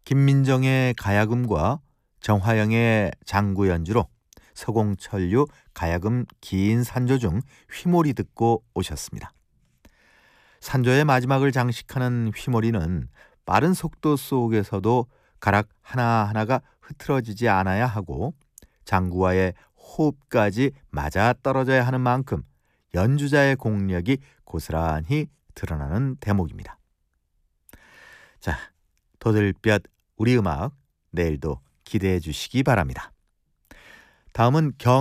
김민정의 가야금과 정화영의 장구 연주로 서공철류 가야금 긴 산조 중 휘몰이 듣고 오셨습니다. 산조의 마지막을 장식하는 휘몰이는 빠른 속도 속에서도 가락 하나하나가 흐트러지지 않아야 하고 장구와의 호흡까지 맞아떨어져야 하는 만큼 연주자의 공력이 고스란히 드러나는 대목입니다. 자, 도들볕 우리 음악 내일도 기대해 주시기 바랍니다. 다음은